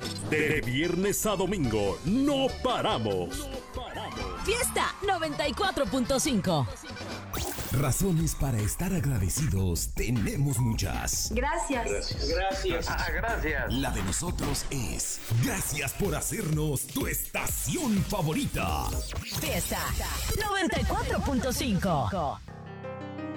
De viernes a domingo, no paramos. Fiesta 94.5. Razones para estar agradecidos tenemos muchas. Gracias. Gracias. La de nosotros es gracias por hacernos tu estación favorita. Fiesta 94.5.